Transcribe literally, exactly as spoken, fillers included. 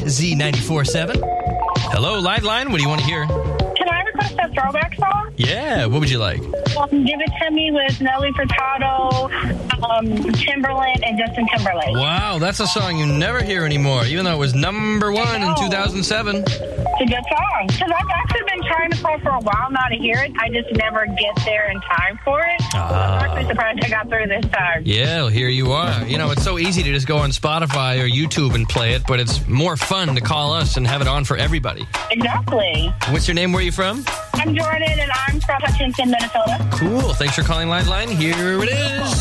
Z ninety-four point seven. Hello, Live Line. What do you want to hear? Can I request a throwback song? Yeah, what would you like? Um, Give It To Me with Nelly Furtado, um, Timberland, and Justin Timberlake. Wow, that's a song you never hear anymore, even though it was number one in two thousand seven. It's a good song. Because I've actually been trying to call for a while now to hear it. I just never get there in time for it. Ah. I'm actually surprised I got through this time. Yeah, well, here you are. You know, it's so easy to just go on Spotify or YouTube and play it, but it's more fun to call us and have it on for everybody. Exactly. What's your name? Where are you from? I'm Jordan, and I'm from Hutchinson, Minnesota. Cool. Thanks for calling Live Line. Here it is.